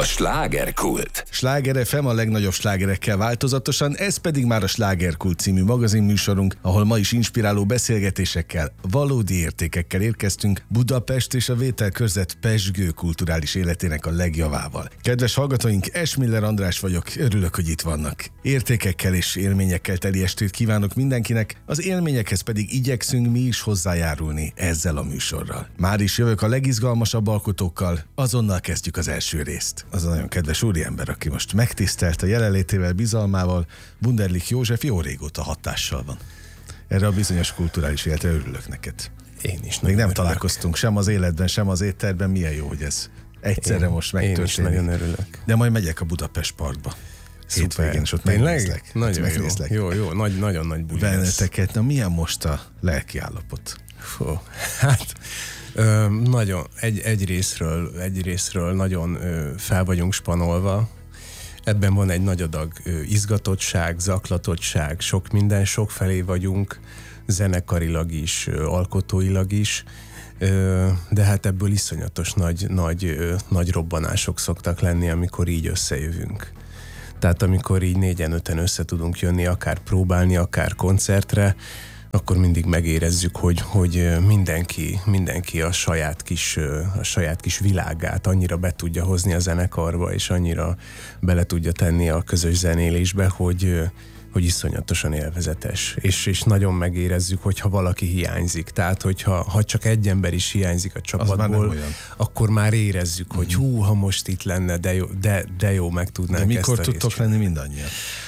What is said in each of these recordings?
A slágerkult. Sláger FM a legnagyobb slágerekkel változatosan, ez pedig már a Slágerkult című magazinműsorunk, ahol ma is inspiráló beszélgetésekkel, valódi értékekkel érkeztünk Budapest és a vételkörzet pezsgő kulturális életének a legjavával. Kedves hallgatóink, Esmiller András vagyok, örülök, hogy itt vannak. Értékekkel és élményekkel teli estét kívánok mindenkinek, az élményekhez pedig igyekszünk mi is hozzájárulni ezzel a műsorral. Már is jövök a legizgalmasabb alkotókkal, azonnal kezdjük az első részt. Az a nagyon kedves úriember, aki most megtisztelt a jelenlétével, bizalmával, Wunderlich József jó régóta hatással van. Erre a bizonyos kulturális életre örülök neked. Én is. Még nem találkoztunk sem az életben, sem az étterben, milyen jó, hogy ez egyszerre most megtörténik. Én is nagyon örülök. De majd megyek a Budapest Parkba. Hétvégén, és ott megnézlek. Nagyon jó, nagyon nagy buli lesz. Benneteket, na milyen most a lelki állapot? Fú, hát... nagyon, egy részről nagyon fel vagyunk spanolva. Ebben van egy nagy adag izgatottság, zaklatottság, sok minden, sok felé vagyunk, zenekarilag is, alkotóilag is, de hát ebből iszonyatos nagy robbanások szoktak lenni, amikor így összejövünk. Tehát amikor így 4-5 össze tudunk jönni, akár próbálni, akár koncertre, akkor mindig megérezzük, hogy mindenki a saját kis világát annyira be tudja hozni a zenekarba, és annyira bele tudja tenni a közös zenélésbe, hogy iszonyatosan élvezetes. És nagyon megérezzük, hogyha valaki hiányzik. Tehát, hogyha csak egy ember is hiányzik a csapatból, akkor már érezzük, hogy ha most itt lenne, de jó meg tudnánk. De mikor tudtok lenni mindannyian?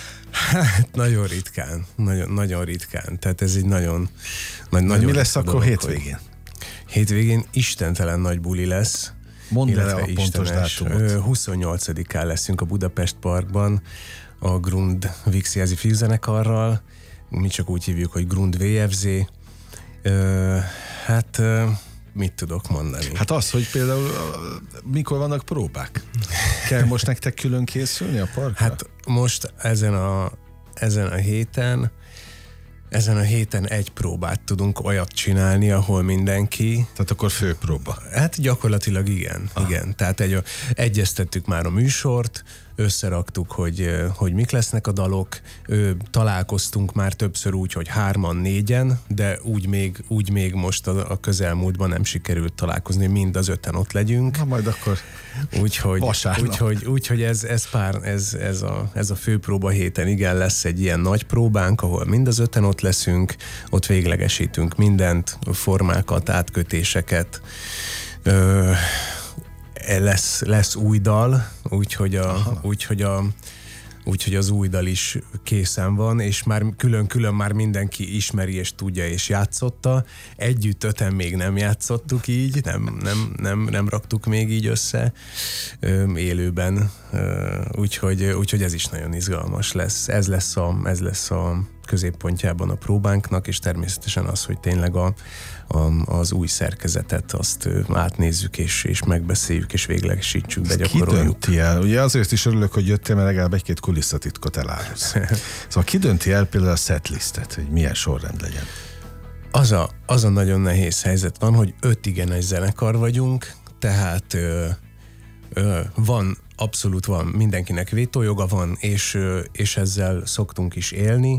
Hát nagyon ritkán, nagyon ritkán. Tehát ez egy nagyon mi lesz akkor hétvégén? Hétvégén istentelen nagy buli lesz. Mondd el a pontos dátumot. 28-án leszünk a Budapest Parkban a Grund Vixiázi fiúzenekarral. Mi csak úgy hívjuk, hogy Grund VFZ. Mit tudok mondani? Hát az, hogy például mikor vannak próbák? Kell most nektek külön készülni a parkra? Hát most ezen a héten egy próbát tudunk olyat csinálni, ahol mindenki... Tehát akkor főpróba. Hát gyakorlatilag igen. Tehát egyeztettük már a műsort, összeraktuk, hogy mik lesznek a dalok, találkoztunk már többször úgy, hogy 3-4, de úgy még most a közelmúltban nem sikerült találkozni, mind az 5 ott legyünk. Na majd akkor Úgyhogy ez a főpróba héten igen, lesz egy ilyen nagy próbánk, ahol mind az 5 ott leszünk, ott véglegesítünk mindent, formákat, átkötéseket, lesz új dal, úgyhogy az új dal is készen van, és már külön-külön már mindenki ismeri és tudja és játszotta. Együtt 5 még nem játszottuk így, nem raktuk még így össze élőben, úgyhogy ez is nagyon izgalmas lesz. Ez lesz a középpontjában a próbánknak, és természetesen az, hogy tényleg az új szerkezetet azt átnézzük, és megbeszéljük, és véglegesítsük, begyakoroljuk. Ki dönti el? Ugye azért is örülök, hogy jöttél, mert legalább egy-két kulisszatitkot elárulsz. Szóval ki dönti el például a setlistet, hogy milyen sorrend legyen? Az a nagyon nehéz helyzet van, hogy 5 igenes zenekar vagyunk, tehát abszolút van, mindenkinek vétójoga van, és ezzel szoktunk is élni,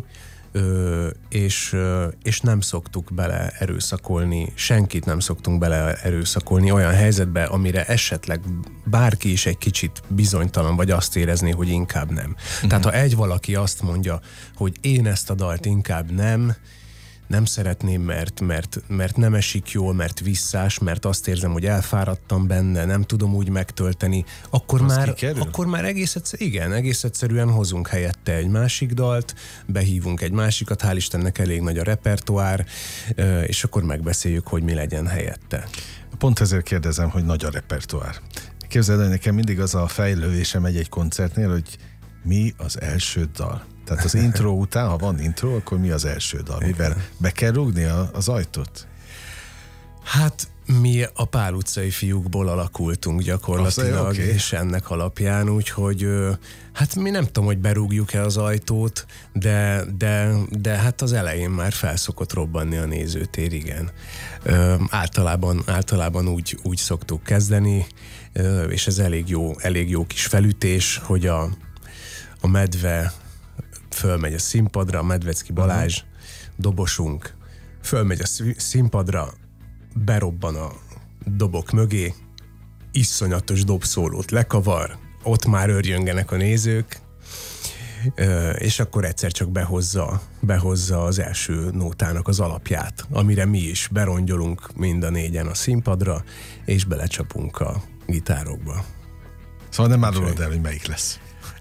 és nem szoktuk bele erőszakolni, senkit nem szoktunk bele erőszakolni olyan helyzetbe, amire esetleg bárki is egy kicsit bizonytalan, vagy azt érezné, hogy inkább nem. Tehát ha valaki azt mondja, hogy én ezt a dalt inkább nem szeretném, mert nem esik jól, mert visszás, mert azt érzem, hogy elfáradtam benne, nem tudom úgy megtölteni, akkor már egész egyszerűen hozunk helyette egy másik dalt, behívunk egy másikat, hál' Istennek elég nagy a repertoár, és akkor megbeszéljük, hogy mi legyen helyette. Pont ezért kérdezem, hogy nagy a repertoár. Képzeld el, nekem mindig az a fejlődésem egy koncertnél, hogy mi az első dal. Tehát az intro után, ha van intro, akkor mi az első dal? Mivel be kell rúgni az ajtót? Hát mi a Pál utcai fiúkból alakultunk gyakorlatilag, okay. És ennek alapján, úgyhogy hát mi nem tudom, hogy berúgjuk-e az ajtót, de hát az elején már felszokott robbanni a nézőtér, igen. Általában úgy szoktuk kezdeni, és ez elég jó kis felütés, hogy a medve fölmegy a színpadra, a Medvecki Balázs, dobosunk, fölmegy a színpadra, berobban a dobok mögé, iszonyatos dobszólót lekavar, ott már örjöngenek a nézők, és akkor egyszer csak behozza az első nótának az alapját, amire mi is berongyolunk mind a négyen a színpadra, és belecsapunk a gitárokba. Szóval nem árulod el, hogy melyik lesz.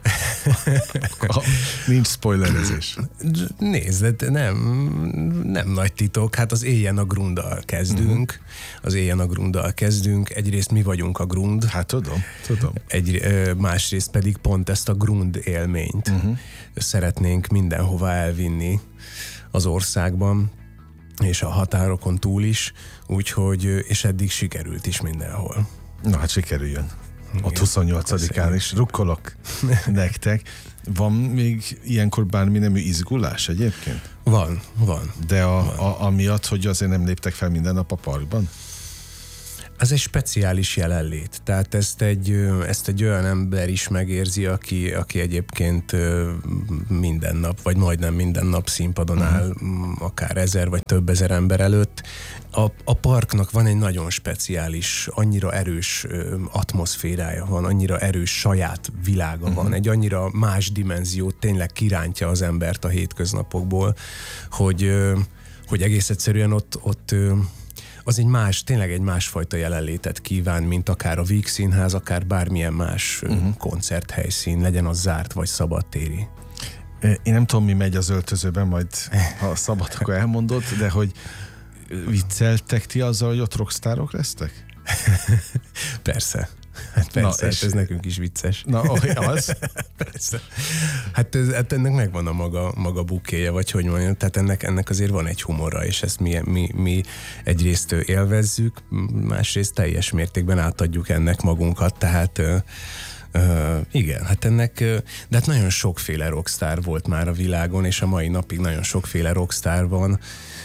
Nincs spoilerezés. Nézd, nem nagy titok. Hát az Éjjen a Grunddal kezdünk. Egyrészt mi vagyunk a Grund. Hát tudom. Másrészt pedig pont ezt a Grund élményt szeretnénk mindenhova elvinni az országban, és a határokon túl is. Úgyhogy, és eddig sikerült is mindenhol. Na hát sikerüljön. Ott 28-án is rukkolok nektek. Van még ilyenkor bármi nemű izgulás egyébként? Van. De amiatt, hogy azért nem léptek fel minden nap a parkban? Ez egy speciális jelenlét. Tehát ezt egy olyan ember is megérzi, aki egyébként minden nap, vagy majdnem minden nap színpadon áll, akár 1000 vagy több ezer ember előtt. A parknak van egy nagyon speciális, annyira erős atmoszférája van, annyira erős saját világa van, egy annyira más dimenziót tényleg kirántja az embert a hétköznapokból, hogy egész egyszerűen ott az tényleg egy másfajta jelenlétet kíván, mint akár a Víg Színház, akár bármilyen más koncerthelyszín, legyen az zárt vagy szabadtéri. Én nem tudom, mi megy az öltözőben, majd ha szabad, akkor elmondod, de hogy vicceltek ti azzal, hogy ott rockstárok lesztek? Persze. Hát persze, ez nekünk is vicces. Na, az? Persze. Hát ennek megvan a maga bukéje, vagy hogy mondjam, tehát ennek azért van egy humora, és ezt mi egyrészt élvezzük, másrészt teljes mértékben átadjuk ennek magunkat, tehát igen, hát de hát nagyon sokféle rockstar volt már a világon, és a mai napig nagyon sokféle rockstar van.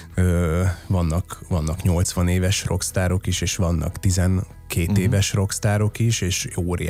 Vannak 80 éves rockstárok is, és vannak 12 éves rockstárok is, és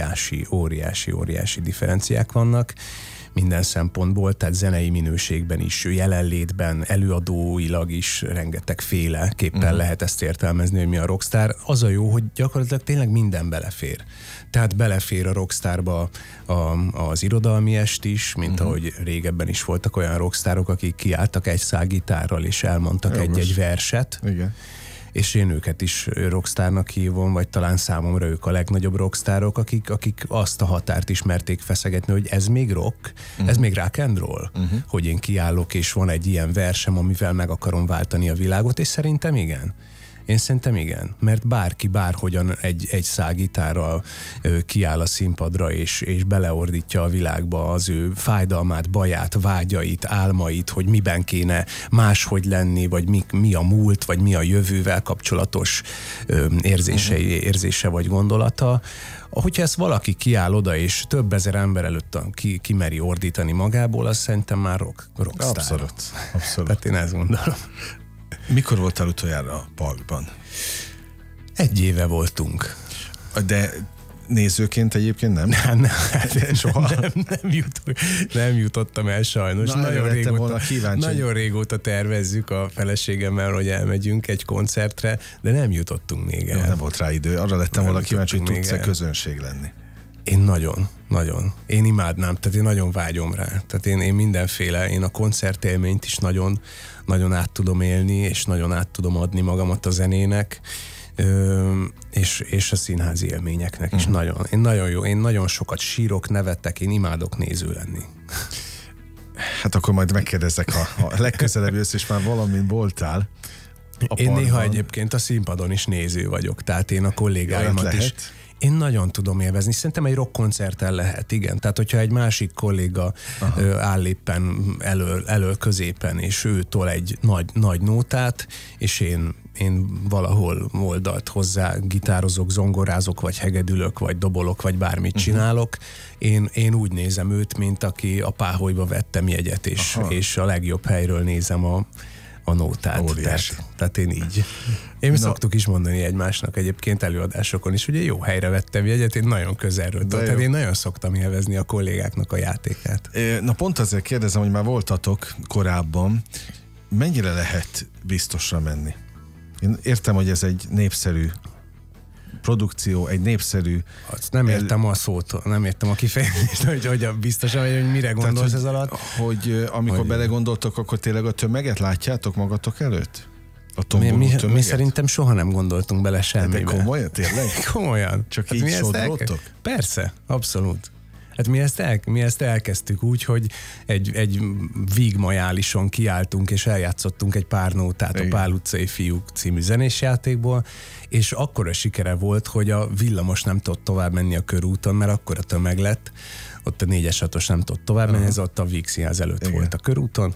óriási differenciák vannak minden szempontból, tehát zenei minőségben is, jelenlétben, előadóilag is rengetegféleképpen lehet ezt értelmezni, hogy mi a rockstar. Az a jó, hogy gyakorlatilag tényleg minden belefér. Tehát belefér a rockstárba az irodalmi est is, mint ahogy régebben is voltak olyan rockstárok, akik kiálltak egy szál gitárral és elmondtak egy verset. Igen. És én őket is rockstárnak hívom, vagy talán számomra ők a legnagyobb rockstárok, akik azt a határt is merték feszegetni, hogy ez még rock, ez még rock and roll, hogy én kiállok, és van egy ilyen versem, amivel meg akarom váltani a világot, és szerintem igen. Én szerintem igen, mert bárki bárhogyan egy szál gitárral kiáll a színpadra, és beleordítja a világba az ő fájdalmát, baját, vágyait, álmait, hogy miben kéne máshogy lenni, vagy mi a múlt, vagy mi a jövővel kapcsolatos érzése vagy gondolata. Hogyha ezt valaki kiáll oda, és több ezer ember előtt kimeri ordítani magából, az szerintem már rockstar. Abszolút. Tehát én ezt gondolom. Mikor voltál utoljára a parkban? 1 éve voltunk. De nézőként egyébként nem? Nem, soha. Nem jutottam el sajnos. Na, nagyon régóta tervezzük a feleségemmel, hogy elmegyünk egy koncertre, de nem jutottunk még el. Nem volt rá idő. Arra lettem volna kíváncsi, hogy tudsz-e közönség lenni. Én nagyon. Én imádnám, tehát én nagyon vágyom rá. Tehát én mindenféle, én a koncertélményt is nagyon át tudom élni, és nagyon át tudom adni magamat a zenének, és a színházi élményeknek is nagyon. Én nagyon sokat sírok, nevettek, én imádok néző lenni. Hát akkor majd megkérdezek, ha legközelebb jössz, és már valamin voltál. Én néha egyébként a színpadon is néző vagyok, tehát én a kollégáimat is. Én nagyon tudom élvezni. Szerintem egy rock koncerten lehet, igen. Tehát, hogyha egy másik kolléga áll éppen elől középen, és ő tol egy nagy nótát, és én valahol oldalt hozzá gitározok, zongorázok, vagy hegedülök, vagy dobolok, vagy bármit csinálok. Én úgy nézem őt, mint aki a páholyba vettem jegyet, és a legjobb helyről nézem a nótát. Tehát én így. Szoktuk is mondani egymásnak egyébként előadásokon is, hogy jó helyre vettem jegyet, én nagyon közelről. Tehát én nagyon szoktam élvezni a kollégáknak a játékát. Na pont azért kérdezem, hogy már voltatok korábban, mennyire lehet biztosra menni? Én értem, hogy ez egy népszerű produkció, egy népszerű... Azt nem értem a szót, nem értem a kifejezést, hogy biztosan, hogy mire gondolsz ez alatt. Hogy amikor belegondoltok, akkor tényleg a tömeget látjátok magatok előtt? A tomboló tömeget? Mi szerintem soha nem gondoltunk bele semmibe. De komolyan, tényleg? Komolyan. Csak így sodródtok? Persze, abszolút. Hát mi ezt elkezdtük úgy, hogy egy vígmajálison kiálltunk, és eljátszottunk egy pár nótát a Pál utcai fiúk című zenésjátékból, és akkora sikere volt, hogy a villamos nem tudott tovább menni a körúton, mert akkora tömeg lett, ott a 4-es 6-os nem tudott tovább menni, ez ott a Vígszínház előtt volt a körúton,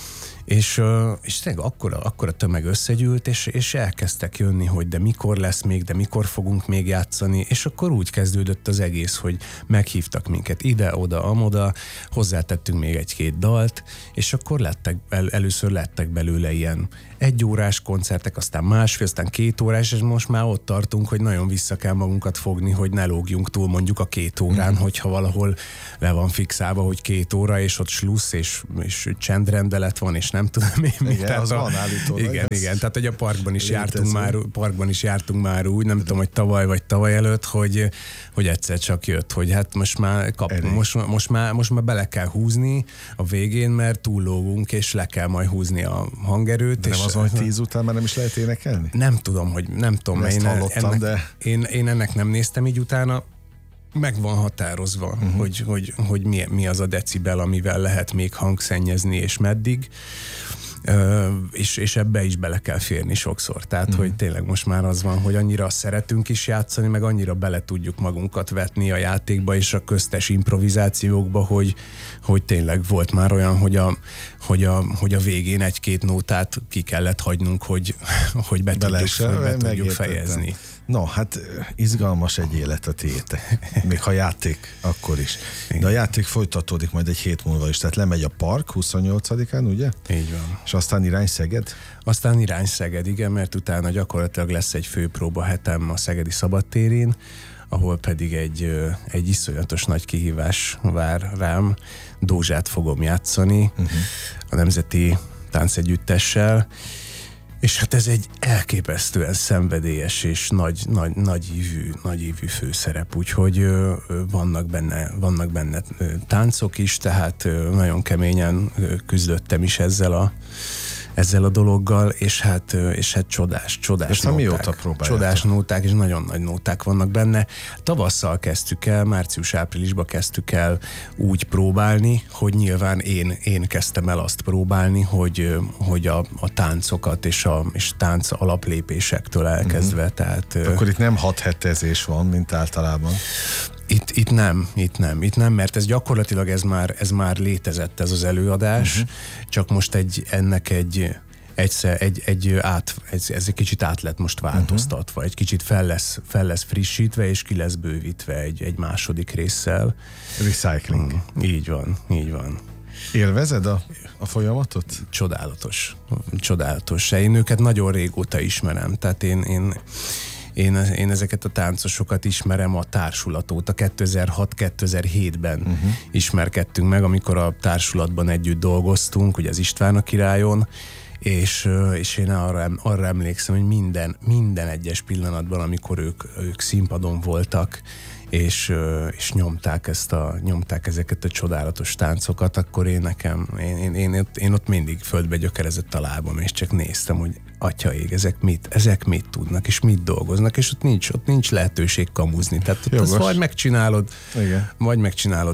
és tényleg akkora tömeg összegyűlt, és elkezdtek jönni, hogy de mikor lesz még, de mikor fogunk még játszani, és akkor úgy kezdődött az egész, hogy meghívtak minket ide, oda, amoda, hozzátettünk még egy-két dalt, és akkor először lettek belőle ilyen 1 órás koncertek, aztán másfél, aztán 2 órás, és most már ott tartunk, hogy nagyon vissza kell magunkat fogni, hogy ne lógjunk túl mondjuk a 2 órán, hogyha valahol le van fixálva, hogy 2 óra, és ott slussz, és csendrendelet van, és nem tudom én mi. Igen, az van állítólag. Igen, tehát hogy a parkban is jártunk már úgy, nem tudom, hogy tavaly vagy tavaly előtt, hogy egyszer csak jött, hogy hát most már most már bele kell húzni a végén, mert túllógunk, és le kell majd húzni a hangerőt. De nem az, hogy 10 után már nem is lehet énekelni? Nem tudom, én ennek nem néztem így utána. Meg van határozva, hogy mi az a decibel, amivel lehet még hangszennyezni, és meddig. És ebbe is bele kell férni sokszor. Tehát, hogy tényleg most már az van, hogy annyira szeretünk is játszani, meg annyira bele tudjuk magunkat vetni a játékba és a köztes improvizációkba, hogy tényleg volt már olyan, hogy a végén 1-2 nótát ki kellett hagynunk, hogy be tudjuk fejezni. No, hát izgalmas egy élet a tiétek. Még ha játék, akkor is. De a játék folytatódik majd egy hét múlva is. Tehát lemegy a park 28-án, ugye? Így van. És aztán irány Szeged? Aztán irány Szeged, igen, mert utána gyakorlatilag lesz egy főpróba hetem a Szegedi Szabadtérén, ahol pedig egy iszonyatos nagy kihívás vár rám. Dózsát fogom játszani a Nemzeti Táncegyüttessel, és hát ez egy elképesztően szenvedélyes és nagyívű főszerep, úgyhogy vannak benne táncok is, tehát nagyon keményen küzdöttem is ezzel a dologgal, és hát csodás nóták. Mióta próbáljátok? Csodás nóták, és nagyon nagy nóták vannak benne. Tavasszal kezdtük el, március-áprilisban kezdtük el úgy próbálni, hogy nyilván én kezdtem el azt próbálni, hogy a táncokat és tánc alaplépésektől elkezdve, tehát... Akkor itt nem 6 hetezés van, mint általában. Itt nem, mert ez gyakorlatilag ez már létezett, ez az előadás, csak most ez egy kicsit át lett most változtatva, egy kicsit fel lesz frissítve, és ki lesz bővítve egy második résszel. Recycling. Így van. Élvezed a folyamatot? Csodálatos. Én őket nagyon régóta ismerem, tehát én ezeket a táncosokat ismerem a társulat óta. 2006-2007-ben ismerkedtünk meg, amikor a társulatban együtt dolgoztunk, ugye az István a Királyon, és én arra emlékszem, hogy minden egyes pillanatban, amikor ők színpadon voltak, és nyomták ezeket a csodálatos táncokat, akkor én ott mindig földbe gyökerezett a lábam, és csak néztem, hogy atya ég, ezek mit tudnak, és mit dolgoznak, és ott nincs lehetőség kamuzni. Tehát ott azt vagy megcsinálod,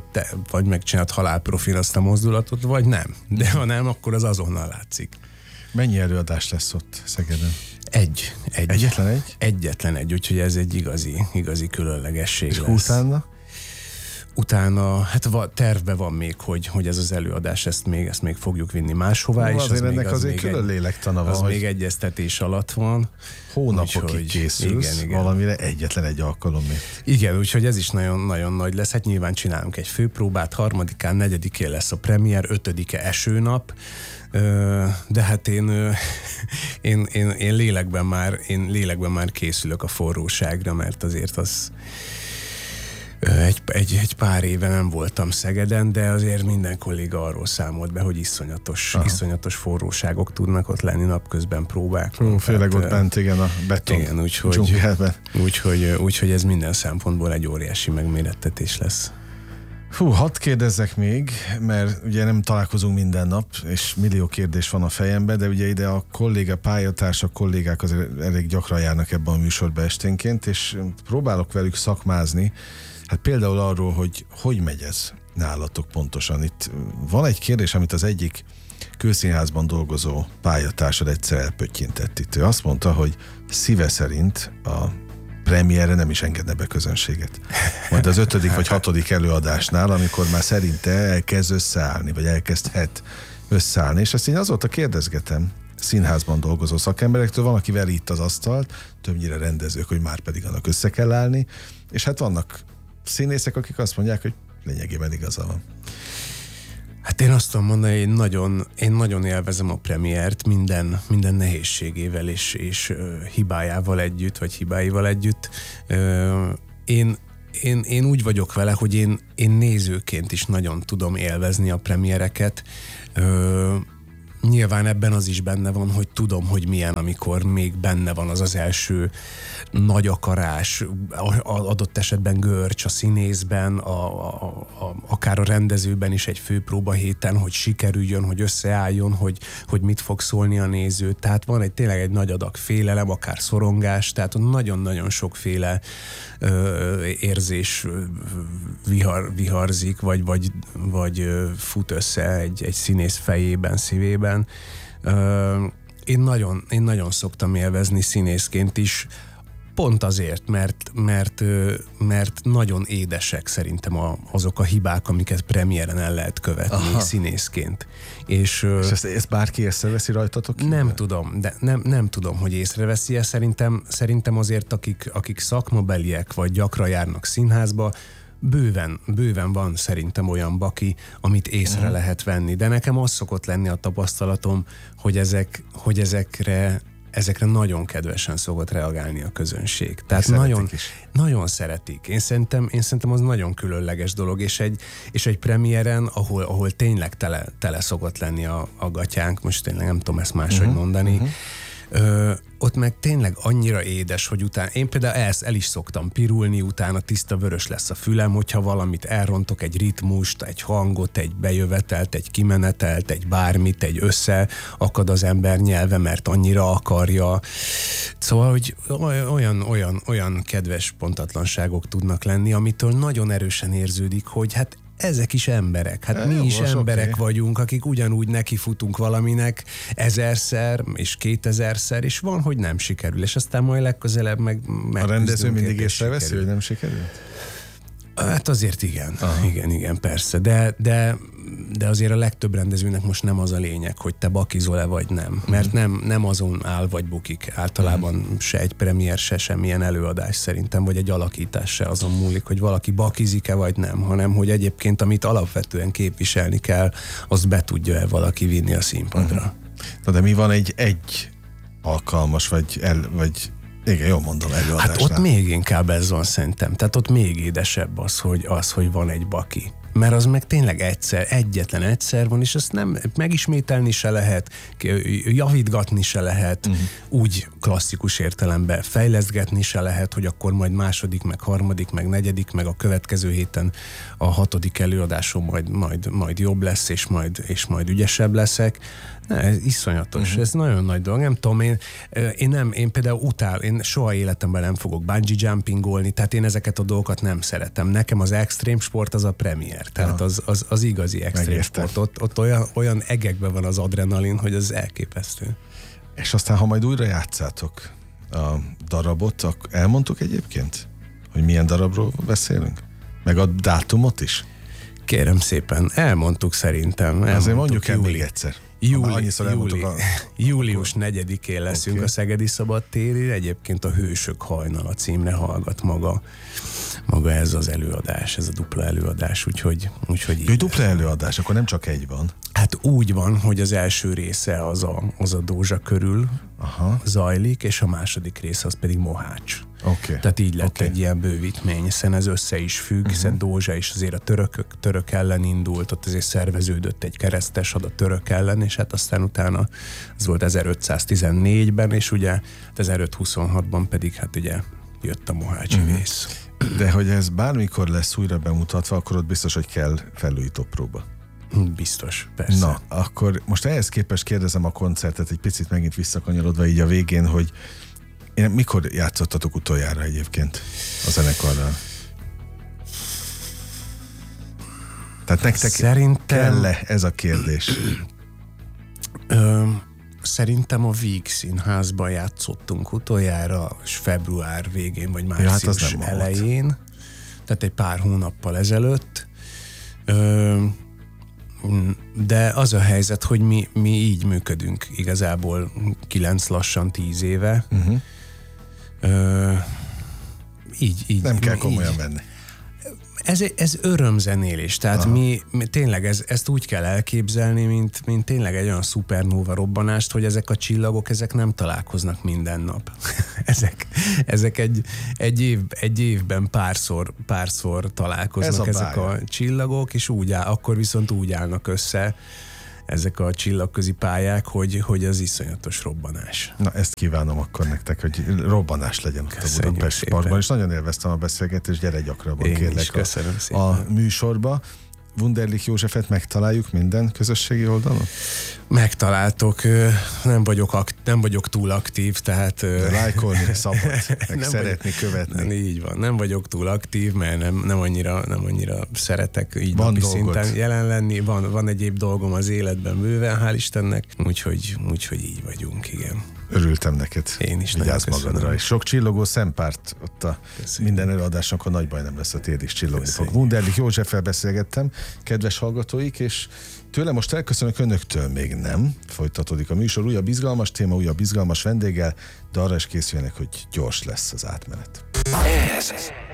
vagy megcsinálod halálprofil azt a mozdulatot, vagy nem. De ha nem, akkor az azonnal látszik. Mennyi előadás lesz ott Szegeden? Egy. Egyetlen egy? Egyetlen egy, úgyhogy ez egy igazi különlegesség és lesz. Utána, hát tervben van még, hogy ez az előadás, ezt még fogjuk vinni máshová. És azért ennek azért külön lélektana van. Az még egyeztetés alatt van. Hónapokig készülsz igen. Valamire egyetlen egy alkalomért. Igen, úgyhogy ez is nagyon nagy lesz. Hát nyilván csinálunk egy főpróbát, 3-án, 4-én lesz a premier, 5-e esőnap. De hát én lélekben már készülök a forróságra, mert azért az egy pár éve nem voltam Szegeden, de azért minden kolléga arról számolt be, hogy iszonyatos forróságok tudnak ott lenni napközben próbákon. Főleg ott bent, igen, a beton dzsungelben. Úgyhogy ez minden szempontból egy óriási megmérettetés lesz. Hadd kérdezzek még, mert ugye nem találkozunk minden nap, és millió kérdés van a fejemben, de ugye ide a pályatársak, kollégák azért elég gyakran járnak ebben a műsorba esténként, és próbálok velük szakmázni. Hát például arról, hogy megy ez nálatok pontosan. Itt van egy kérdés, amit az egyik Kőszínházban dolgozó pályatársad egyszer elpöttyintett itt. Ő azt mondta, hogy szíve szerint a premierre nem is engedne be közönséget. Majd az 5. vagy 6. előadásnál, amikor már szerinte elkezd összeállni, vagy elkezdhet összeállni. És ezt én azóta kérdezgetem színházban dolgozó szakemberektől, van, aki veri itt az asztalt, többnyire rendezők, hogy már pedig annak össze kell állni, és hát vannak színészek, akik azt mondják, hogy lényegében igaza van. Hát én azt tudom mondani, hogy én nagyon élvezem a premiért minden nehézségével és hibájával együtt, vagy hibáival együtt. Én úgy vagyok vele, hogy én nézőként is nagyon tudom élvezni a premiereket. Nyilván ebben az is benne van, hogy tudom, hogy milyen, amikor még benne van az első nagy akarás, adott esetben görcs a színészben, akár a rendezőben is egy főpróba héten, hogy sikerüljön, hogy összeálljon, hogy mit fog szólni a néző. Tehát van tényleg egy nagy adag félelem, akár szorongás, tehát nagyon-nagyon sokféle érzés viharzik, vagy fut össze egy színész fejében, szívében. Én nagyon szoktam élvezni színészként is, pont azért, mert nagyon édesek szerintem azok a hibák, amiket premiéren el lehet követni színészként. És ezt bárki észreveszi rajtatok? Nem tudom, de nem tudom, hogy észreveszi-e. Szerintem azért, akik szakmabeliek, vagy gyakran járnak színházba, bőven van szerintem olyan baki, amit észre lehet venni. De nekem az szokott lenni a tapasztalatom, hogy ezekre nagyon kedvesen szokott reagálni a közönség. Tehát nagyon szeretik. Én szerintem az nagyon különleges dolog, és egy premiéren, ahol tényleg tele szokott lenni a gatyánk, most tényleg nem tudom ezt máshogy mondani, ott meg tényleg annyira édes, hogy utána, én például el is szoktam pirulni, utána tiszta vörös lesz a fülem, hogyha valamit elrontok, egy ritmust, egy hangot, egy bejövetelt, egy kimenetelt, egy bármit, egy összeakad az ember nyelve, mert annyira akarja. Szóval, hogy olyan kedves pontatlanságok tudnak lenni, amitől nagyon erősen érződik, hogy hát ezek is emberek. Hát mi is emberek vagyunk, akik ugyanúgy nekifutunk valaminek 1000-szer és 2000-szer, és van, hogy nem sikerül, és aztán majd legközelebb meg a rendező mindig észreveszi, hogy nem sikerült? Hát azért igen. Igen, persze. De azért a legtöbb rendezőnek most nem az a lényeg, hogy te bakizol-e vagy nem. Mert nem azon áll vagy bukik. Általában se egy premier, se semmilyen előadás szerintem, vagy egy alakítás se azon múlik, hogy valaki bakizik-e vagy nem, hanem hogy egyébként, amit alapvetően képviselni kell, azt be tudja-e valaki vinni a színpadra. Na de mi van egy alkalmas, vagy igen, jól mondom, előadásnál? Hát ott még inkább ez van szerintem. Tehát ott még édesebb az, hogy van egy baki. Mert az meg tényleg egyetlen egyszer van, és azt nem megismételni se lehet, javítgatni se lehet, úgy klasszikus értelemben fejlesztgetni se lehet, hogy akkor majd második, meg harmadik, meg negyedik, meg a következő héten a 6. előadásom majd jobb lesz, és majd ügyesebb leszek. Ez iszonyatos, ez nagyon nagy dolog. Nem tudom, én például én soha életemben nem fogok bungee jumpingolni, tehát én ezeket a dolgokat nem szeretem. Nekem az extrém sport az a premier. Tehát az igazi extrém sport. Ott olyan egekben van az adrenalin, hogy az elképesztő. És aztán, ha majd újra játszátok a darabot, elmondtuk egyébként, hogy milyen darabról beszélünk? Meg a dátumot is? Kérem szépen, elmondtuk szerintem. Azért mondjuk el még egyszer. Július 4-én leszünk a Szegedi Szabadtéri, egyébként a Hősök hajnala címre hallgat maga ez az előadás, ez a dupla előadás, úgyhogy dupla előadás, akkor nem csak egy van. Hát úgy van, hogy az első része az a Dózsa körül zajlik, és a második része az pedig Mohács. Okay. Tehát így lett egy ilyen bővítmény, hiszen ez össze is függ, hiszen Dózsa is azért a török ellen indult, ott azért szerveződött egy keresztes had a török ellen, és hát aztán utána az volt 1514-ben, és ugye 1526-ban pedig hát ugye jött a mohácsi rész. De hogy ez bármikor lesz újra bemutatva, akkor ott biztos, hogy kell felújító próba. Biztos, persze. Na, akkor most ehhez képest kérdezem a koncertet, egy picit megint visszakanyarodva így a végén, hogy mikor játszottatok utoljára egyébként a zenekarral? Tehát nektek kell-e ez a kérdés? Szerintem a Víg Színházban játszottunk utoljára, és február végén, vagy március elején. Tehát egy pár hónappal ezelőtt. De az a helyzet, hogy mi így működünk igazából 9 lassan 10 éve. Így nem kell komolyan venni. Ez örömzenélés, tehát mi tényleg ezt úgy kell elképzelni, mint tényleg egy olyan szupernóva robbanást, hogy ezek a csillagok, ezek nem találkoznak minden nap. ezek egy évben párszor találkoznak ezek a csillagok, és akkor viszont úgy állnak össze ezek a csillagközi pályák, hogy az iszonyatos robbanás. Na, ezt kívánom akkor nektek, hogy robbanás legyen ott a Budapest Parkban, és nagyon élveztem a beszélgetést, gyere gyakrabban, kérlek a műsorba. Wunderlich Józsefet megtaláljuk minden közösségi oldalon? Megtaláltok, nem vagyok túl aktív, tehát... Lájkolni szabad, meg szeretni, követni. Így van, nem vagyok túl aktív, mert nem annyira szeretek így van napi dolgod. Szinten jelen lenni. Van egyéb dolgom az életben bőven, hál' Istennek, úgyhogy így vagyunk, igen. Örültem neked. Én is vigyázz magadra. És sok csillogó szempárt ott a minden előadásnak, nagy baj nem lesz, a tér is csillogni fog. Wunderlich Józseffel beszélgettem, kedves hallgatóik, és tőle most elköszönök, önöktől még nem. Folytatódik a műsor, újabb izgalmas téma, újabb izgalmas vendéggel, de arra is készüljenek, hogy gyors lesz az átmenet. Ez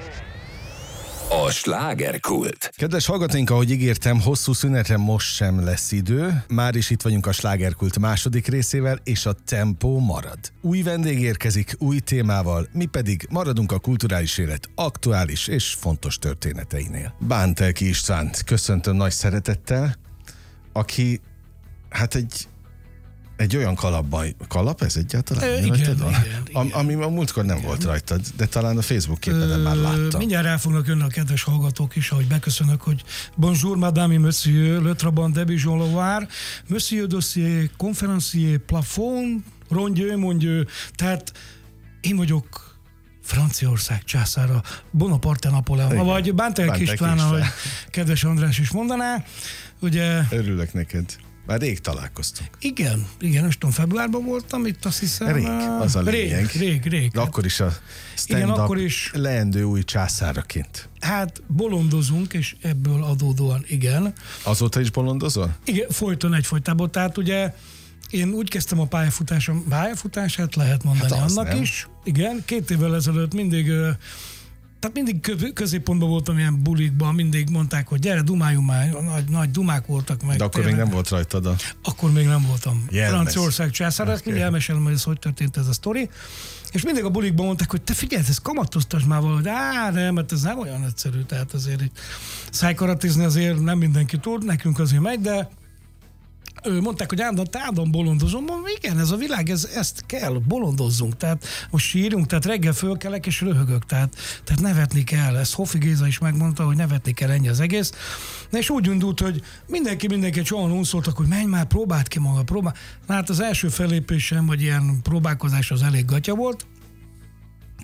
a slágerkult. Kedves hallgatóink, ahogy ígértem, hosszú szünetre most sem lesz idő. Már is itt vagyunk a slágerkult második részével, és a tempó marad. Új vendég érkezik, új témával, mi pedig maradunk a kulturális élet aktuális és fontos történeteinél. Bántelki Istvánt köszöntöm nagy szeretettel, aki hát egy olyan kalap ez egyáltalán? Igen. Ami a múltkor nem volt rajtad, de talán a Facebook képeden már láttam. Mindjárt rá fognak jönni a kedves hallgatók is, ahogy beköszönök, hogy bonjour madame et monsieur, le trabant de Bijon Loire, monsieur dossier, conférencier, plafond, rondieu, mondjeu, tehát én vagyok Franciaország császára, Bonaparte Napóleon, vagy Bántelki István, ahogy kedves András is mondaná. Ugye, örülök neked. Már rég találkoztunk. Igen, nem tudom, februárban voltam itt, azt hiszem. Rég, az a lényeg. Rég. De akkor is a stand-up leendő új császáraként. Hát bolondozunk, és ebből adódóan igen. Azóta is bolondozol? Igen, folyton egyfolytában. Tehát ugye én úgy kezdtem a pályafutását lehet mondani hát annak nem. Is. Igen, 2 évvel ezelőtt mindig középpontban voltam ilyen bulikban, mindig mondták, hogy gyere, dumáljunk már, nagy dumák voltak meg. De akkor még nem volt rajtad Akkor még nem voltam. Franciaország császár, ezt mindjárt elmesélem, hogy hogy történt ez a sztori. És mindig a bulikban mondták, hogy te figyelj, ez kamatoztasd már valahogy, nem, mert ez nem olyan egyszerű, tehát azért így szájkaratizni azért nem mindenki tud, nekünk azért megy, de mondták, hogy Ádám bolondozom, mondom, igen, ez a világ, ezt kell, bolondozzunk, tehát most sírjunk, tehát reggel fölkelek és röhögök, tehát nevetni kell, ezt Hoffi Géza is megmondta, hogy nevetni kell, ennyi az egész. Na és úgy indult, hogy mindenki soha unszoltak, hogy menj már, próbáld ki maga, Na hát az első fellépésem, vagy ilyen próbálkozás az elég gatya volt,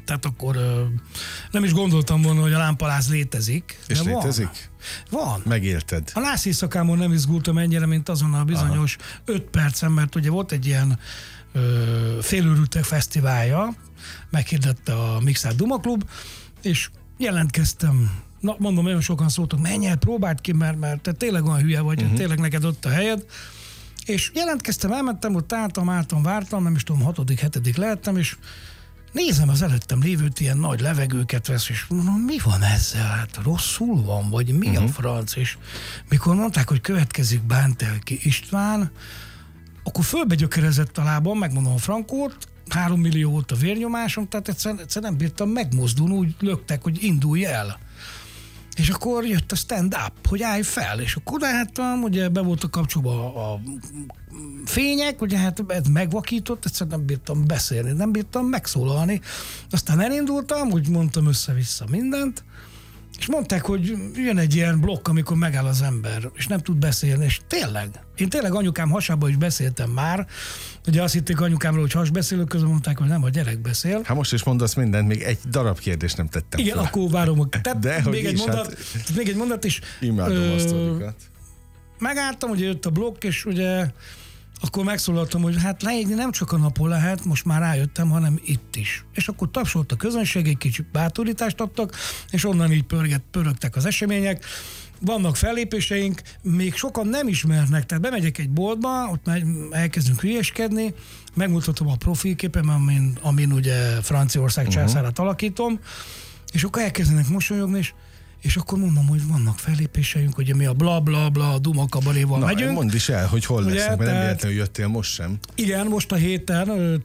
Tehát akkor nem is gondoltam volna, hogy a lámpaláz létezik. És létezik? Van. Megélted. A Lász éjszakámon nem izgultam ennyire, mint azon a bizonyos 5 percen, mert ugye volt egy ilyen félőrültek fesztiválja, meghirdette a Mixed Duma Klub, és jelentkeztem. Na, mondom, nagyon sokan szóltak, menj el, próbáld ki, mert te tényleg olyan hülye vagy, tényleg neked ott a helyed. És jelentkeztem, elmentem, ott álltam, vártam, nem is tudom, 6.-7. lehettem, és nézem az előttem lévőt, ilyen nagy levegőket vesz, és mondom, mi van ezzel? Hát rosszul van, vagy mi a franc? És mikor mondták, hogy következik Bántelki István, akkor fölbegyökerezett a lábam, megmondom a frankót, 3 millió volt a vérnyomásom, tehát egyszer nem bírtam megmozdulni, úgy löktek, hogy indulj el. És akkor jött a stand-up, hogy állj fel, és akkor láttam, ugye be voltak kapcsolva a fények, ugye hát ez megvakított, egyszerűen nem bírtam beszélni, nem bírtam megszólalni. Aztán elindultam, úgy mondtam össze-vissza mindent, és mondták, hogy jön egy ilyen blokk, amikor megáll az ember, és nem tud beszélni, és én tényleg anyukám hasába is beszéltem már, ugye azt hitték anyukámról, hogy hasbeszélők, közben mondták, hogy nem, a gyerek beszél. Hát most is mondasz mindent, még egy darab kérdést nem tettem. Igen, fel. Akkor várom. De még egy mondat is. Imádom a sztorikat. Megálltam, ugye jött a blokk, és ugye akkor megszólaltam, hogy hát leégni nem csak a napon lehet, most már rájöttem, hanem itt is. És akkor tapsolt a közönség, egy kicsit bátorítást adtak, és onnan így pörögtek az események. Vannak fellépéseink, még sokan nem ismernek, tehát bemegyek egy boltba, ott elkezdünk hülyeskedni, megmutatom a profilképem, amin ugye Franciaország császárát alakítom, és akkor elkezdenek mosolyogni, és akkor mondom, hogy vannak fellépéseink, hogy mi a bla-bla-bla, a Duma kabaréval megyünk. Mondd is el, hogy hol lesznek, mert nem véletlenül jöttél most sem. Igen, most a héten,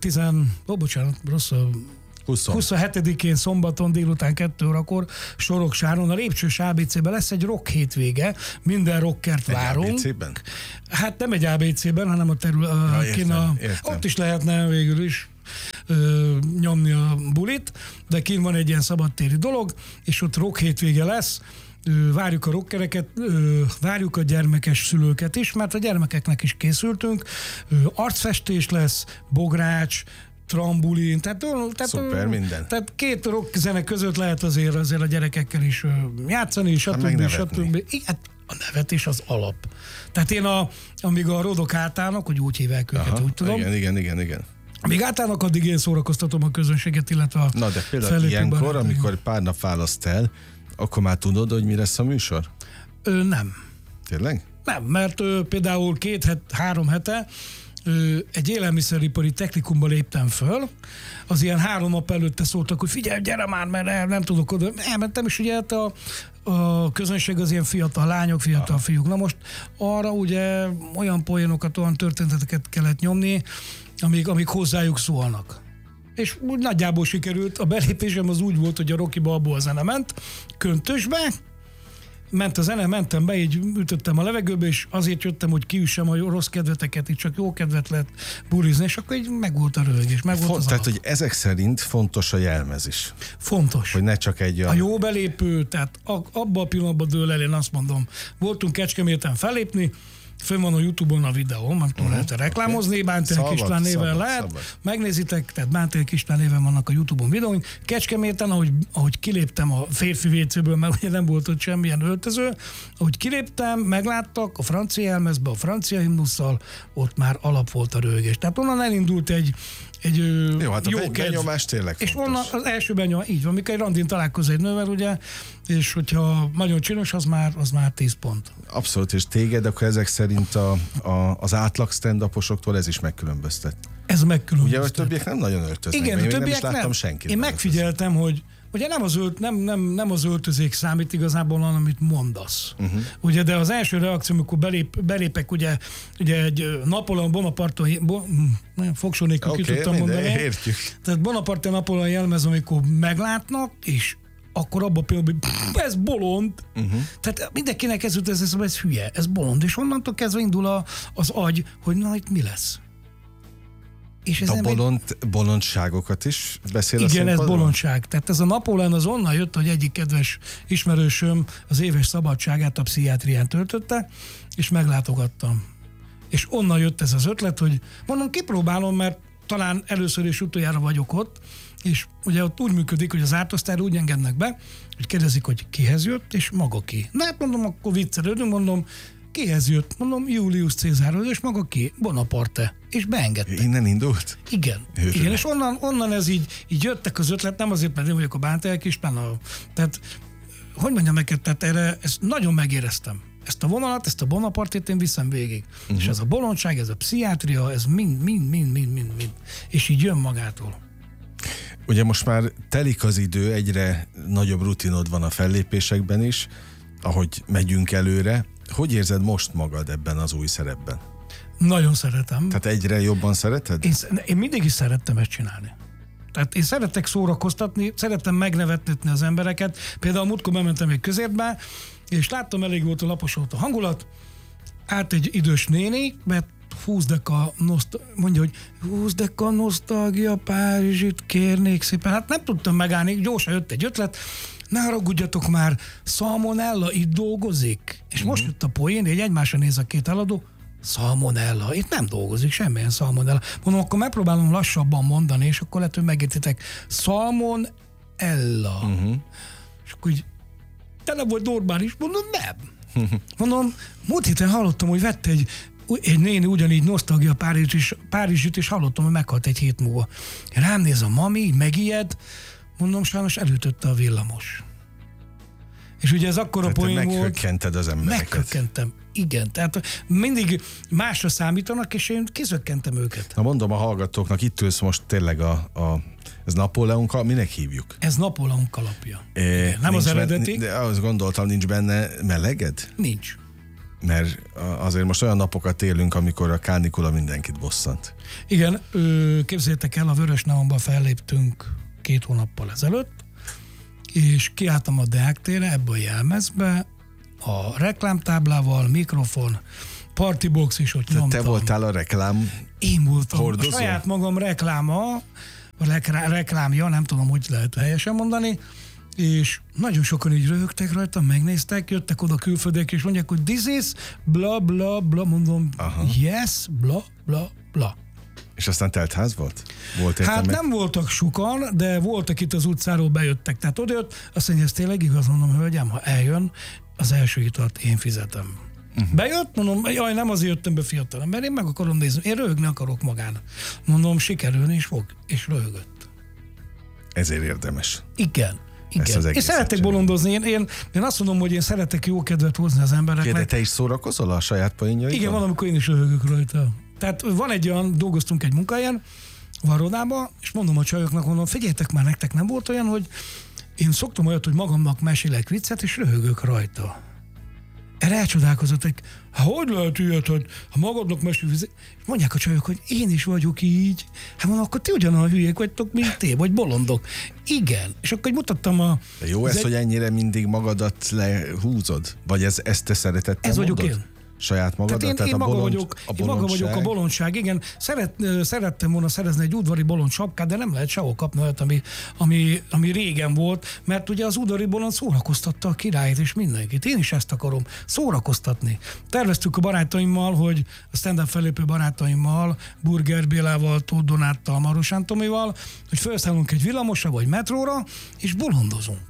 27-én szombaton délután 2 órakor Soroksáron a Lépcsős ABC-ben lesz egy rock hétvége, minden rockert várunk. ABC-ben? Hát nem egy ABC-ben, hanem a értem. Ott is lehetne végül is nyomni a bulit, de kint van egy ilyen szabadtéri dolog, és ott rock hétvége lesz. Várjuk a rockereket, várjuk a gyermekes szülőket is, mert a gyermekeknek is készültünk. Arcfestés lesz, bogrács, trambulin, tehát szuper, minden. Tehát 2 rock zene között lehet azért a gyerekekkel is játszani, stb. Igen, a nevetés az alap. Tehát én amíg a rodok átállnak, hogy úgy hívják őket, úgy tudom. Igen. Még átállnak, addig én szórakoztatom a közönséget, illetve a Na, de például ilyenkor, amikor pár nap választ el, akkor már tudod, hogy mi lesz a műsor? Nem. Tényleg? Nem, mert például 2-3 hete egy élelmiszeripari technikumba léptem föl, az ilyen 3 nap előtte szóltak, hogy figyelj, gyere már, mert nem tudok oda. Elmentem, és ugye hát a közönség az ilyen fiatal lányok, fiatal fiúk. Na most arra ugye olyan poénokat, olyan történeteket kellett nyomni, amik hozzájuk szólnak. És úgy nagyjából sikerült. A belépésem az úgy volt, hogy a Rocky Balboa zene ment, köntösbe, ment a zene, mentem be, így ütöttem a levegőbe, és azért jöttem, hogy kiüssem a rossz kedveteket, így csak jó kedvet lehet burizni, és akkor így meg volt a röhögés, Tehát, hogy ezek szerint fontos a jelmez is. Fontos. Hogy ne csak egy a jó belépő, tehát abban a pillanatban dől el, én azt mondom. Voltunk Kecskeméten fellépni, fönn van a YouTube-on a videó, mert lehet reklámozni, Bántelki István néven lehet. Megnézitek, tehát Bántelki István néven vannak a YouTube-on videóink. Kecskeméten, ahogy kiléptem a férfi vécéből, mert ugye nem volt ott semmilyen öltöző, ahogy kiléptem, megláttak a francia jelmezbe, a francia himnusszal, ott már alap volt a röhögés. Tehát onnan elindult egy jó, hát jó a benyomás tényleg fontos. És onnan az első benyomás, így van, mikor egy randin találkozol egy nővel, ugye, és hogyha nagyon csinos, az már 10 pont. Abszolút, és téged akkor ezek szerint az átlag stand-uposoktól ez is megkülönböztet. Ez megkülönböztet. Ugye, a többiek nem nagyon öltöznek. Igen, a többiek nem is láttam senkit. Én megfigyeltem, hogy ugye nem az öltözék számít igazából, hanem amit mondasz. Ugye, de az első reakció, amikor belépek, ugye egy Napoleon Bonaparte, fogsor nélkül ki tudtam mondani. Értjük. Tehát Bonaparte Napoleon jelmez, amikor meglátnak, és akkor abban például, hogy ez bolond. Tehát mindenkinek ez hülye, ez bolond. És onnantól kezdve indul az agy, hogy na, itt mi lesz. És ez bolondságokat is beszél a igen, ez színpadon? bolondság. Tehát ez a Napóleon az onnan jött, hogy egyik kedves ismerősöm az éves szabadságát a pszichiátrián töltötte, és meglátogattam. És onnan jött ez az ötlet, hogy mondom, kipróbálom, mert talán először és utoljára vagyok ott, és ugye ott úgy működik, hogy az ártosztályra úgy engednek be, hogy kérdezik, hogy kihez jött, és maga ki. Na hát mondom, akkor viccelődünk, mondom, kihez jött? Mondom, Julius Cézárhoz, és maga ki? Bonaparte. És beengedtek. Innen indult? Igen. Igen, és onnan ez így jöttek az ötlet, nem azért, mert én vagyok a Bántelk István, tehát hogy mondjam neked, tehát erre ezt nagyon megéreztem. Ezt a vonalat, ezt a Bonapartét én viszem végig. És ez a bolondság, ez a pszichiátria, ez mind. És így jön magától. Ugye most már telik az idő, egyre nagyobb rutinod van a fellépésekben is, ahogy megyünk előre. Hogy érzed most magad ebben az új szerepben? Nagyon szeretem. Tehát egyre jobban szereted? Én mindig is szerettem ezt csinálni. Tehát én szeretek szórakoztatni, szeretem megnevettetni az embereket. Például múltkor bementem egy közértbe, és láttam, elég volt a lapos volt a hangulat, át egy idős néni, mert mondja, hogy 20 deka nosztalgia Párizsit kérnék szépen. Hát nem tudtam megállni, gyorsan jött egy ötlet, ne haragudjatok már, Salmonella itt dolgozik. És most jött a poén, egy egymásra néz a két eladó, Salmonella, itt nem dolgozik semmilyen Salmonella. Mondom, akkor megpróbálom lassabban mondani, és akkor lehet, hogy megértitek. Salmonella. És akkor így tele volt normális, mondom, nem. Mondom, múlt héten hallottam, hogy vette egy néni ugyanígy nosztalgia Párizsit, és hallottam, hogy meghalt egy hét múlva. Rám néz a mami, megijed, mondom, sajnos elütötte a villamos. És ugye ez akkora poén volt. Meghökkented az embereket. Meghökkentem, igen. Tehát mindig másra számítanak, és én kizökkentem őket. Na mondom a hallgatóknak, itt ülsz most tényleg ez Napóleon, minek hívjuk? Ez Napóleon kalapja. Nem az eredeti. De azt gondoltam, nincs benne meleged? Nincs. Mert azért most olyan napokat élünk, amikor a kánikula mindenkit bosszant. Igen, képzeljétek el, a Vörös Neonban felléptünk 2 hónappal ezelőtt, és kiálltam a Deák térre, ebbe a jelmezbe, a reklámtáblával, mikrofon, partybox is ott nyomtam. Te voltál a reklám Én voltam hordozó? A saját magam reklámja, nem tudom, hogy lehet helyesen mondani, és nagyon sokan így röhögtek rajta, megnéztek, jöttek oda külföldiek, és mondják, hogy this is bla bla bla, mondom, yes, bla bla bla. És aztán teltház volt? Hát nem voltak sokan, de voltak itt az utcáról, bejöttek. Tehát odajött, azt mondja, ez tényleg igaz, mondom, hölgyem, ha eljön, az első italt én fizetem. Bejött, mondom, jaj, nem azért jöttem be fiatalem, mert én meg akarom nézni, én röhögni akarok magán. Mondom, sikerülni is fog, és röhögött. Ezért érdemes. Igen. Én szeretek bolondozni, én azt mondom, hogy én szeretek jó kedvet hozni az embereknek. De te is szórakozol a saját poénjaidon? Igen, van, amikor én is röhögök rajta. Tehát van egy olyan, dolgoztunk egy munkahelyen, Varodába, és mondom a csajoknak, mondom, figyeljetek már, nektek nem volt olyan, hogy én szoktam olyat, hogy magamnak mesélek viccet, és röhögök rajta. Erre elcsodálkozott, hogy hogy lehet ilyet, hogy ha magadnak mesélsz, mondják a csajok, hogy én is vagyok így. Hát mondom, akkor ti ugyanolyan hülyék vagytok, mint te, vagy bolondok. Igen. És akkor mutattam De jó ez, hogy ennyire mindig magadat lehúzod? Vagy ezt te szeretettel Ez vagyok mondod? Én. Saját magadat? Tehát én maga vagyok a bolondság, igen. Szerettem volna szerezni egy udvari bolond sapkát, de nem lehet sehol kapni olyat, ami régen volt, mert ugye az udvari bolond szórakoztatta a királyt és mindenkit. Én is ezt akarom, szórakoztatni. Terveztük a barátaimmal, hogy a stand-up fellépő barátaimmal, Burger Bélával, Tóth Donáttal, Marosán Tomival, hogy felszállunk egy villamosra vagy metróra, és bolondozunk.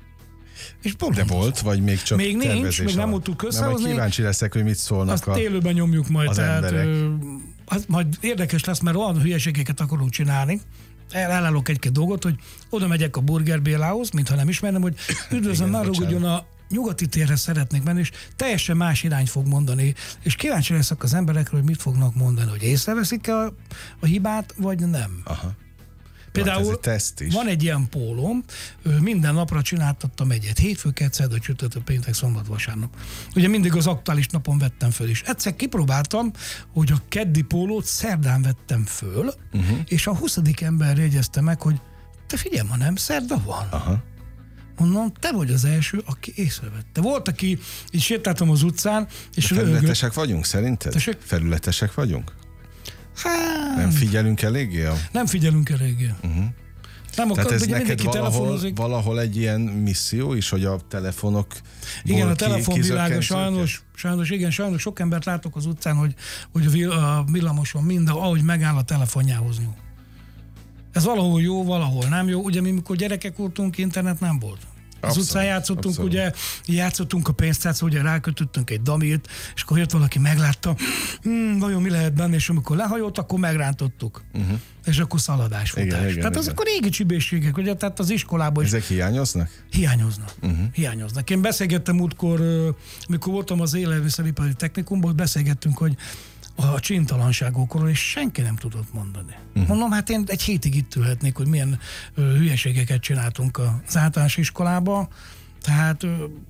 De volt, vagy még csak még nincs, még nem tudtuk összehozni. Majd kíváncsi leszek, hogy mit szólnak azt élőben nyomjuk majd. az emberek. Majd érdekes lesz, mert olyan hülyeségeket akarunk csinálni. Elállok egy-két dolgot, hogy oda megyek a Burger Bélához, mintha nem ismernem, hogy üdvözlöm, ne rugudjon, a nyugati térre szeretnék menni, és teljesen más irányt fog mondani, és kíváncsi leszek az emberekről, hogy mit fognak mondani, hogy észreveszik a hibát, vagy nem. Aha. Például van egy ilyen pólóm, minden napra csináltattam egyet. Hétfő, kedszerdő, csütörtök, péntek, szombat, vasárnap. Ugye mindig az aktuális napon vettem föl is. Egyszer kipróbáltam, hogy a keddi pólót szerdán vettem föl, és a 20. ember jegyezte meg, hogy te figyelj, ma nem szerda van. Aha. Mondom, te vagy az első, aki észrevette. Volt, aki így sétáltam az utcán, és felületesek vagyunk szerinted? Tessék? Felületesek vagyunk? Hát, nem figyelünk eléggé? Nem figyelünk eléggé. Nem Tehát ez ugye neked valahol egy ilyen misszió is, hogy a telefonok igen, a telefonvilága sajnos sok embert látok az utcán, hogy a villamoson ahogy megáll a telefonjához nyúl. Ez valahol jó, valahol nem jó. Ugye mi, mikor gyerekek voltunk, internet nem volt. Az utcán játszottunk, ugye, játszottunk a pénztárcával, ugye rákötöttünk egy damilt, és akkor jött valaki, meglátta, vajon mi lehet benne, és amikor lehajolt, akkor megrántottuk. És akkor szaladás, futás. Tehát azok a régi csibészségek, ugye, tehát az iskolában is. Ezek hiányoznak? Hiányoznak. Én beszélgettem múltkor, mikor voltam az élelmiszeripari technikumból, beszélgettünk, hogy a csintalanságokról, és senki nem tudott mondani. Mondom, hát én egy hétig itt ülhetnék, hogy milyen hülyeségeket csináltunk az általános iskolába, tehát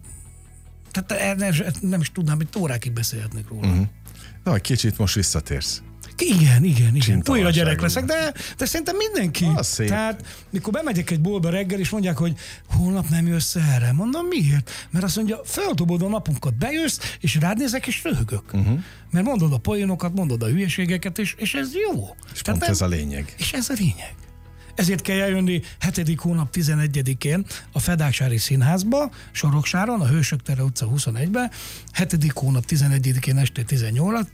nem is tudnám, hogy órákig beszélhetnék róla. Na, kicsit most visszatérsz. Igen. Újra gyerek leszek, de szerintem mindenki. Tehát, mikor bemegyek egy boltba reggel, és mondják, hogy holnap nem jössz erre. Mondom, miért? Mert azt mondja, feldobod a napunkat, bejössz, és rád nézek, és röhögök. Mert mondod a poénokat, mondod a hülyeségeket, és ez jó. És pont ez a lényeg. És ez a lényeg. Ezért kell eljönni 7. hónap 11-én a Fedáksári Színházba, Soroksáron, a Hősök tere utca 21-be, 7. hónap 11-én este 18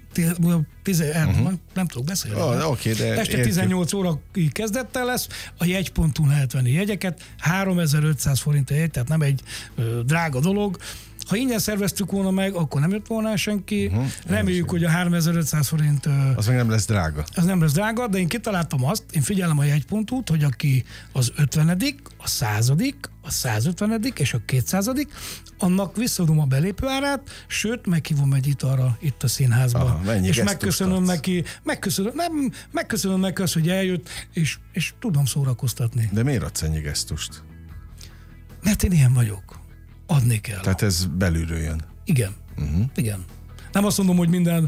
nem tudok beszélni. Este 18 óra kezdettel lesz, a jegy.hu lehet venni jegyeket, 3500 forint a jegy, tehát nem egy drága dolog. Ha ingyen szerveztük volna meg, akkor nem jött volna senki. Reméljük, hogy a 3500 forint... Az meg nem lesz drága. Az nem lesz drága, de én kitaláltam azt, én figyelem a jegy.hu-t, hogy aki az 50., a 100., a 150. és a 200., annak visszadom a belépőárát, sőt, meghívom egy italra itt a színházba. És megköszönöm neki, megköszönöm neki azt, hogy eljött, és tudom szórakoztatni. De miért adsz ennyi gesztust? Mert én ilyen vagyok. Adni kell. Tehát ez belülről jön. Igen. Igen. Nem azt mondom, hogy minden,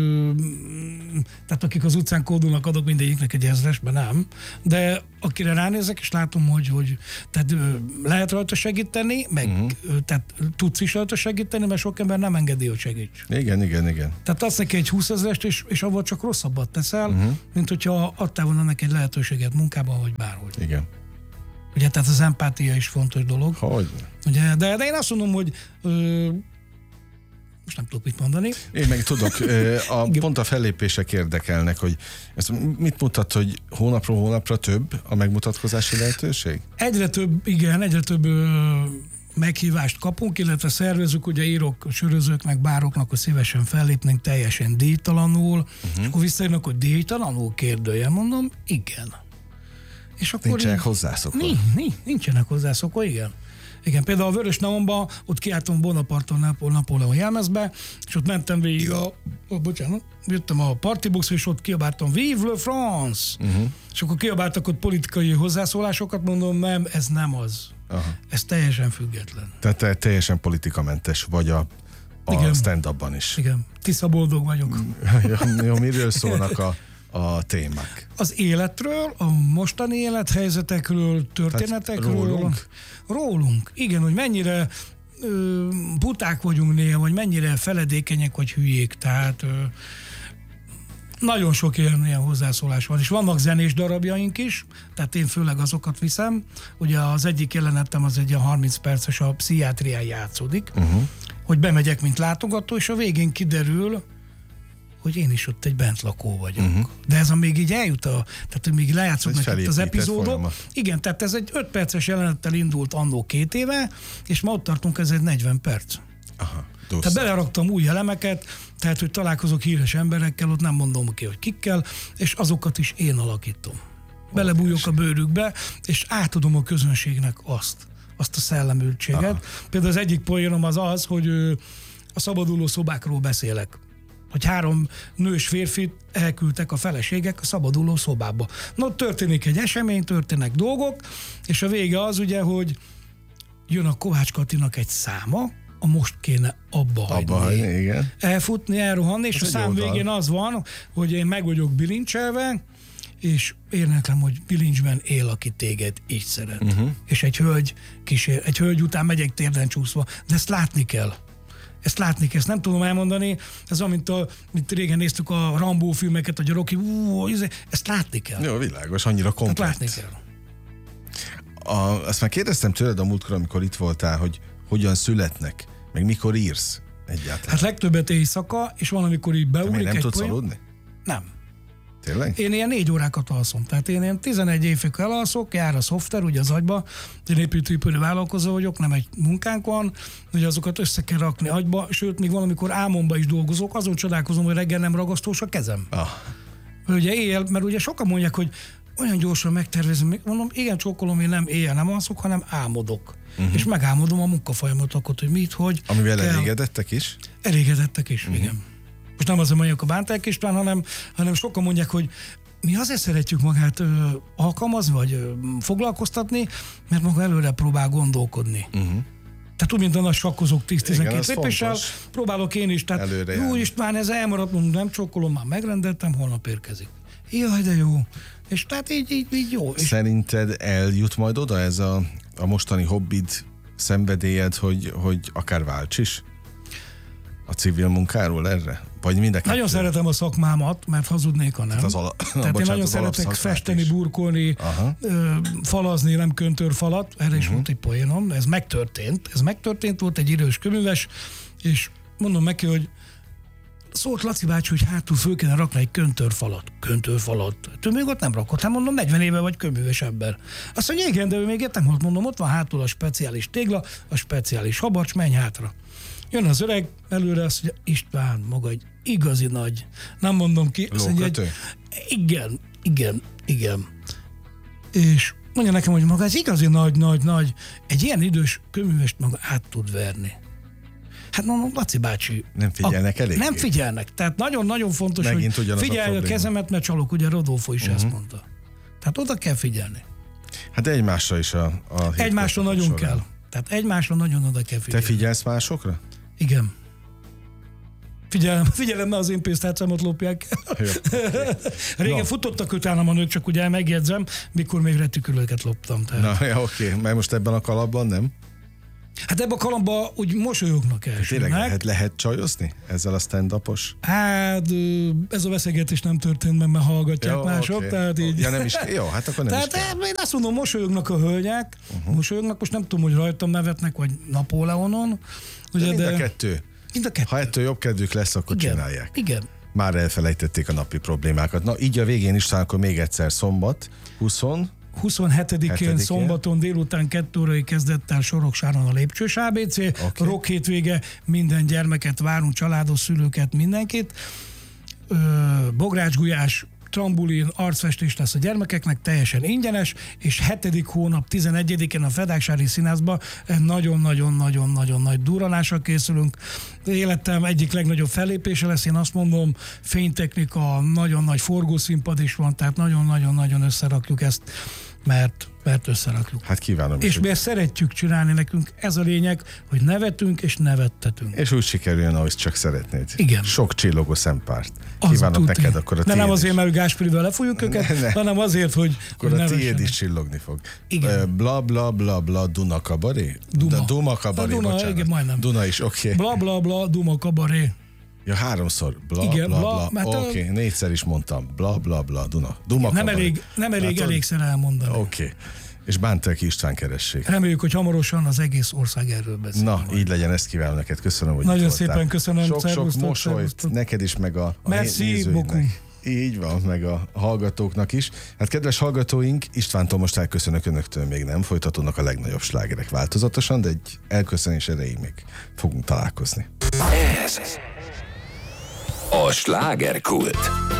tehát akik az utcán kódulnak, adok mindegyiknek egy 1000-esben, nem. De akire ránézek, és látom, hogy tehát lehet rajta segíteni, meg tehát tudsz is rajta segíteni, mert sok ember nem engedi, hogy segíts. Igen. Tehát adsz neki egy 20 000-est, és avval csak rosszabbat teszel, mint hogyha adtál volna neki egy lehetőséget munkában, vagy bárhogy. Igen. Ugye, tehát az empátia is fontos dolog. Hogy? Ugye, de én azt mondom, hogy most nem tudok mit mondani. Én meg tudok. Pont a fellépések érdekelnek, hogy ezt mit mutat, hogy hónapról hónapra több a megmutatkozási lehetőség? Egyre több meghívást kapunk, illetve szervezünk, ugye írók, sörözőknek, bároknak, hogy szívesen fellépnénk teljesen díjtalanul, és akkor visszajönnek, hogy díjtalanul kérdője, mondom, igen. És akkor nincsenek hozzászokva. Nincsenek hozzászokva, igen. Igen, például a Vörös Neonban, ott kiálltam Bonaparton Napóleon jelmezbe, és ott mentem végig jöttem a Partyboxra, és ott kiabáltam Vive le France! És akkor kiabáltak ott politikai hozzászólásokat, mondom, nem, ez nem az. Ez teljesen független. Tehát teljesen politikamentes vagy a stand-upban is. Igen, Tisza boldog vagyok. Jó, miről szólnak a témák? Az életről, a mostani élethelyzetekről, történetekről. Rólunk. Igen, hogy mennyire buták vagyunk néha, vagy mennyire feledékenyek, vagy hülyék. Tehát nagyon sok ilyen hozzászólás van. És vannak zenés darabjaink is, tehát én főleg azokat viszem. Ugye az egyik jelenetem az egy 30 perces, a pszichiátrián játszódik, hogy bemegyek, mint látogató, és a végén kiderül, hogy én is ott egy bentlakó vagyok. De ez még így eljut, tehát még lejátszódnak itt az epizódok. Folyamat. Igen, tehát ez egy 5 perces jelenettel indult annó 2 éve, és ma ott tartunk, ez egy 40 perc. Tehát beleraktam új elemeket, tehát hogy találkozok híres emberekkel, ott nem mondom ki, hogy kikkel, és azokat is én alakítom. Belebújok a bőrükbe, és átadom a közönségnek azt a szellemültséget. Például az egyik poénom az, hogy a szabaduló szobákról beszélek. Hogy 3 nős férfit elküldtek a feleségek a szabaduló szobába. Na, történik egy esemény, történnek dolgok, és a vége az ugye, hogy jön a Kovács Katinak egy száma, a most kéne abba hagyni. Igen. Elfutni, elrohanni, és a szám végén az van, hogy én meg vagyok bilincselve, és érdeklem, hogy bilincsben él, aki téged így szeret. És egy hölgy után megyek térden csúszva, de ezt látni kell. Ezt nem tudom elmondani, ez amint mint régen néztük a Rambo filmeket, hogy a Rocky, ezt látni kell. Jó, világos, annyira komplett. Látni kell. Azt már kérdeztem tőled a múltkor, amikor itt voltál, hogy hogyan születnek, meg mikor írsz egyáltalán. Hát legtöbbet éjszaka, és van, amikor így beugrik egy nem tudsz aludni? Nem. Tényleg? Én ilyen 4 órákat alszom. Tehát én ilyen 11 évig elalszok, jár a szoftver, ugye az agyba. Én építőipari vállalkozó vagyok, nem egy munkánk van, ugye azokat össze kell rakni agyba, sőt, még valamikor álmomba is dolgozok, azon csodálkozom, hogy reggel nem ragasztós a kezem. Ugye éjjel, mert ugye sokan mondják, hogy olyan gyorsan megtervezem, mondom, igen, csókolom, én nem éjjel nem alszok, hanem álmodok. És megálmodom a munkafolyamatokat, hogy mit, hogy Amivel kell. elégedettek is? Elégedettek is, igen. Most nem azért mondjuk a Bánták István, hanem sokan mondják, hogy mi azért szeretjük magát alkalmazni, vagy foglalkoztatni, mert maga előre próbál gondolkodni. Tehát úgy, mint a nagy sakkozók 10-12 lépéssel, próbálok én is. Tehát jó István, ez elmaradt, mondom, nem csókolom, már megrendeltem, holnap érkezik. Jaj, de jó. És tehát így jó. Szerinted eljut majd oda ez a mostani hobbid, szenvedélyed, hogy akár válts is a civil munkáról erre? Vagy mindenki? Nagyon szeretem a szakmámat, mert hazudnék, ha nem. Tehát én nagyon szeretek festeni, burkolni, falazni, nem köntörfalat. Erre is volt egy poénom. Ez megtörtént, volt egy idős köműves, és mondom neki, hogy szólt Laci bácsi, hogy hátul föl kellene rakni egy köntörfalat. Ő még ott nem rakott, hát mondom, 40 éve vagy köműves ember. Azt mondja, igen, de ő még nem halt, mondom, ott van hátul a speciális tégla, a speciális habarcs, menj hátra. Jön az öreg, előre azt mondja, István, maga egy igazi nagy, nem mondom ki. Lókötő? Igen. És mondja nekem, hogy maga ez igazi nagy, egy ilyen idős köművest maga át tud verni. Hát mondom, Laci bácsi. Nem figyelnek eléggé? Nem figyelnek. Tehát nagyon-nagyon fontos, megint hogy figyelj a kezemet, mert csalok, ugye Rodolfo is ezt mondta. Tehát oda kell figyelni. Hát de egymásra is a egymásra nagyon során kell. Tehát egymásra nagyon oda kell figyelni. Te figyelsz másokra? Igen. Figyelem, mert az én pénztárcámat lopják. Régen futottak utánam a nők, csak ugye megjegyzem, mikor még retikülőket loptam. Tehát. Na, oké. Mert most ebben a kalapban nem? Hát ebben a kalapban úgy mosolyognak elsőnek. Tényleg lehet csajozni ezzel a stand-upos? Hát ez a beszélgetés nem történt, mert hallgatják mások. Okay. Tehát így. Ja, nem is, jó, hát akkor nem tehát is kell. Én azt mondom, mosolyognak a hölgyek, mosolyognak, most nem tudom, hogy rajtam nevetnek, vagy Napóleonon. Ugye, de mind a kettő. Mind a kettő. Ha ettől jobb kedvük lesz, akkor igen, csinálják. Igen. Már elfelejtették a napi problémákat. Na, így a végén is akkor még egyszer szombat, 27-én szombaton délután 2 órai kezdettel Soroksáron a Lépcsős ABC. Rock hétvége, minden gyermeket várunk, családos szülőket, mindenkit. Bográcsgulyás, trambulin, arcfestés lesz a gyermekeknek, teljesen ingyenes, és 7. hónap 11-én a Fedáksári Színházba nagyon-nagyon-nagyon-nagyon nagy durranással készülünk. Életem egyik legnagyobb fellépése lesz, én azt mondom, fénytechnika, nagyon nagy forgószínpad is van, tehát nagyon-nagyon-nagyon összerakjuk ezt, mert összerakjuk. Hát kívánom. És mi ezt szeretjük csinálni, nekünk ez a lényeg, hogy nevetünk és nevettetünk. És úgy sikerüljön, ahogy csak szeretnéd. Igen. Sok csillogó szempárt. Kívánom neked akkor a tiéd. Nem azért, mert Gáspirivel lefújjuk őket, hanem azért, hogy akkor a tiéd is csillogni fog. Igen. Bla bla bla bla Duna kabaré? Duma kabaré, bocsánat. Igen, majdnem. Duna is, oké. Bla bla bla Duma kabaré. Ja, 3-szor. Bla, igen, bla, bla. Oké, 4-szer is mondtam. Bla, bla, bla, Duma kabaré. Nem elég elégszer elmondani. Oké. És Bánták István keressék. Reméljük, hogy hamarosan az egész ország erről beszél. Na, így legyen, ezt kívánom neked. Köszönöm, hogy nagyon itt szépen voltál. köszönöm. Sok mosolyt neked is, meg a nézőinknek. Így van, meg a hallgatóknak is. Hát kedves hallgatóink, Istvántól most elköszönök önöktől, még nem. Folytatódnak a legnagyobb slágerek változatosan, de egy elköszönés erejéig még fogunk találkozni. Ez a Slágerkult.